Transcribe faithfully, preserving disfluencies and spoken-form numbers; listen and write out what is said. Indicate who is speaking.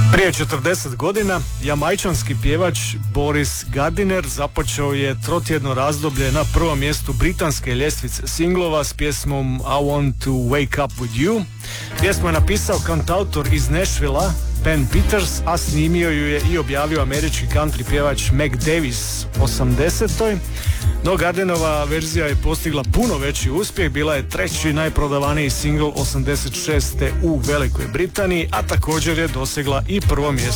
Speaker 1: Prije četrdeset godina jamajčanski pjevač Boris Gardiner započeo je trotjedno razdoblje na prvom mjestu britanske ljestvice singlova s pjesmom I Want to Wake Up With You. Pjesmu je napisao kantautor iz Nashvilla Ben Peters, a snimio ju je i objavio američki country pjevač Mac Davis osamdesetoj. No Gardinerova verzija je postigla puno veći uspjeh, bila je treći najprodavaniji singl osamdeset šeste u Velikoj Britaniji, a također je dosegla i prvo mjesto